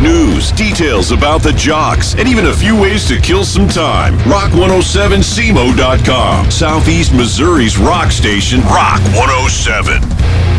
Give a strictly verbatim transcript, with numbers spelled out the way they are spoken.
news, details about the jocks, and even a few ways to kill some time. Rock one oh seven C M O dot com. Southeast Missouri's rock station, Rock one oh seven.